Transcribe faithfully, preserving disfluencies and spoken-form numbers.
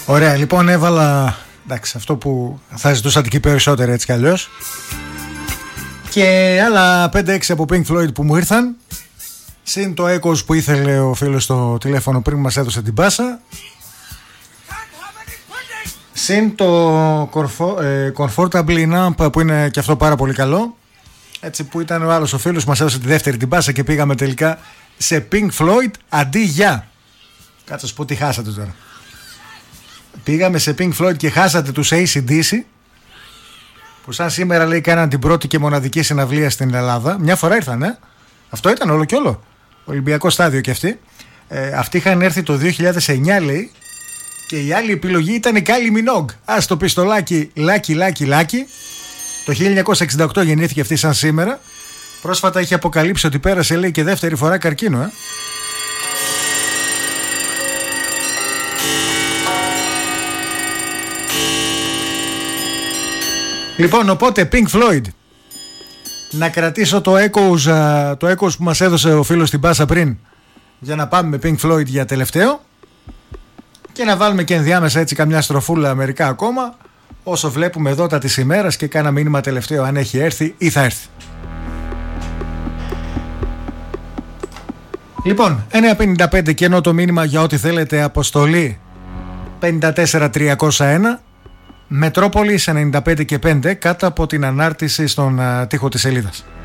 Ωραία, λοιπόν, έβαλα εντάξει, αυτό που θα ζητούσατε και περισσότερο έτσι κι αλλιώς. Και άλλα πέντε έξι από Pink Floyd που μου ήρθαν. Συν το Echoes που ήθελε ο φίλος στο τηλέφωνο πριν μας έδωσε την πάσα. Συν το Comfortably Numb που είναι και αυτό πάρα πολύ καλό. Έτσι που ήταν ο άλλος ο φίλος που μας έδωσε τη δεύτερη την πάσα και πήγαμε τελικά σε Pink Floyd αντί για. Κάτσε σου πω τι χάσατε τώρα. Πήγαμε σε Pink Floyd και χάσατε τους έι σι ντι σι που σαν σήμερα λέει κάναν την πρώτη και μοναδική συναυλία στην Ελλάδα. Μια φορά ήρθαν, ε? Αυτό ήταν όλο και όλο. Ολυμπιακό στάδιο και αυτοί. Ε, αυτοί είχαν έρθει το δύο χιλιάδες εννιά λέει και η άλλη επιλογή ήταν η Kylie Minogue. Ας το πιστολάκι λάκι λάκι λάκι. Το χίλια εννιακόσια εξήντα οκτώ γεννήθηκε αυτή σαν σήμερα. Πρόσφατα είχε αποκαλύψει ότι πέρασε λέει και δεύτερη φορά καρκίνο, ε? Λοιπόν, οπότε Pink Floyd. Να κρατήσω το Echoes, το Echoes που μας έδωσε ο φίλος στην πάσα πριν για να πάμε με Pink Floyd για τελευταίο και να βάλουμε και ενδιάμεσα έτσι καμιά στροφούλα μερικά ακόμα όσο βλέπουμε εδώ τα της ημέρας και κάνα μήνυμα τελευταίο αν έχει έρθει ή θα έρθει. Λοιπόν, εννιά πενήντα πέντε και ενώ το μήνυμα για ό,τι θέλετε αποστολή πέντε τέσσερα τριακόσια ένα Μετρόπολης ενενήντα πέντε και πέντε κάτω από την ανάρτηση στον uh, τοίχο της σελίδας.